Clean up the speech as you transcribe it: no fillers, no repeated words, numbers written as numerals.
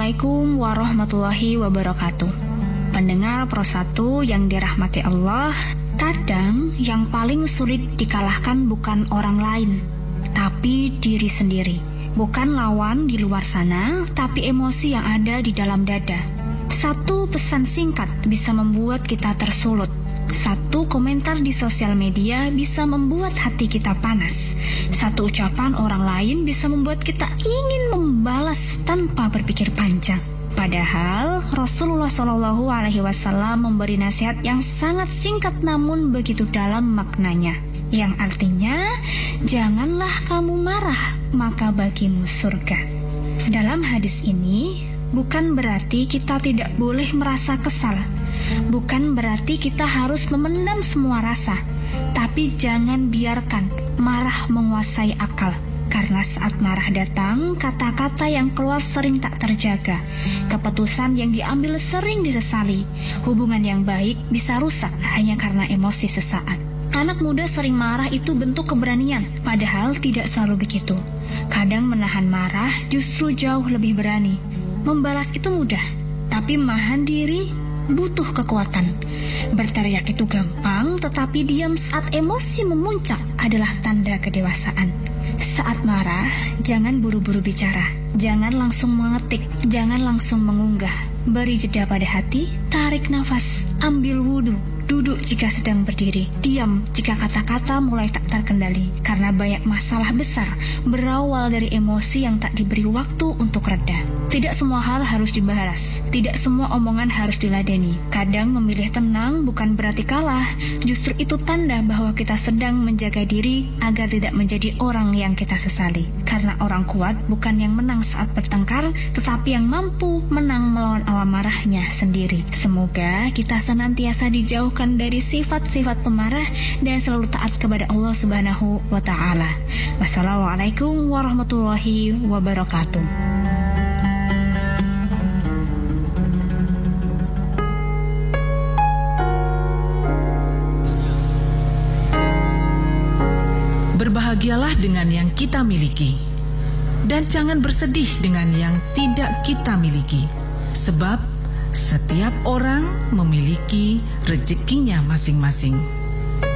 Assalamualaikum warahmatullahi wabarakatuh. Pendengar Pro 1 yang dirahmati Allah, kadang yang paling sulit dikalahkan bukan orang lain, tapi diri sendiri. Bukan lawan di luar sana, tapi emosi yang ada di dalam dada. Satu pesan singkat bisa membuat kita tersulut. Satu komentar di sosial media bisa membuat hati kita panas. Satu ucapan orang lain bisa membuat kita ingin membalas tanpa berpikir panjang. Padahal Rasulullah SAW memberi nasihat yang sangat singkat namun begitu dalam maknanya, yang artinya, janganlah kamu marah, maka bagimu surga. Dalam hadis ini, bukan berarti kita tidak boleh merasa kesal. Bukan berarti kita harus memendam semua rasa, tapi jangan biarkan marah menguasai akal. Karena saat marah datang, kata-kata yang keluar sering tak terjaga. Keputusan yang diambil sering disesali. Hubungan yang baik bisa rusak hanya karena emosi sesaat. Anak muda sering marah itu bentuk keberanian, padahal tidak selalu begitu. Kadang menahan marah justru jauh lebih berani. Membalas itu mudah, tapi menahan diri butuh kekuatan. Berteriak itu gampang, tetapi diam saat emosi memuncak adalah tanda kedewasaan. Saat marah, jangan buru-buru bicara, jangan langsung mengetik, jangan langsung mengunggah. Beri jeda pada hati, tarik nafas, ambil wudhu, duduk jika sedang berdiri, diam jika kata-kata mulai tak terkendali. Karena banyak masalah besar berawal dari emosi yang tak diberi waktu untuk reda. Tidak semua hal harus dibahas, tidak semua omongan harus diladeni. Kadang memilih tenang bukan berarti kalah, justru itu tanda bahwa kita sedang menjaga diri agar tidak menjadi orang yang kita sesali. Karena orang kuat bukan yang menang saat bertengkar, tetapi yang mampu menang melawan amarahnya sendiri. Semoga kita senantiasa dijauhkan dari sifat-sifat pemarah dan selalu taat kepada Allah Subhanahu wa Ta'ala. Wassalamualaikum warahmatullahi wabarakatuh. Berbahagialah dengan yang kita miliki, dan jangan bersedih dengan yang tidak kita miliki, sebab setiap orang memiliki rezekinya masing-masing.